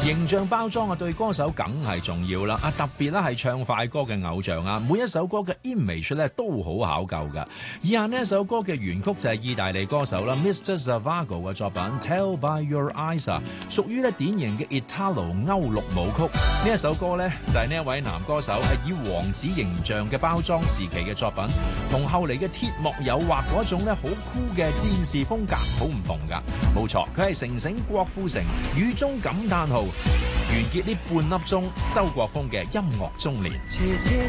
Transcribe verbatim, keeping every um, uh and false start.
形象包裝啊，對歌手梗係重要啦！啊，特別咧係唱快歌嘅偶像啊，每一首歌嘅 image 咧都好考究噶。以下呢一首歌嘅原曲就係意大利歌手啦 Mister Zavago 嘅作品 Tell by Your Eyes 啊，屬於咧典型嘅 Italo 歐陸舞曲。呢一首歌咧就係呢一位男歌手係以王子形象嘅包裝時期嘅作品，同後嚟嘅鐵幕誘惑嗰種咧好酷嘅戰士風格好唔同噶。冇錯，佢係城城郭富城雨中感嘆號。完結呢半粒鐘，周國峰嘅音樂中年。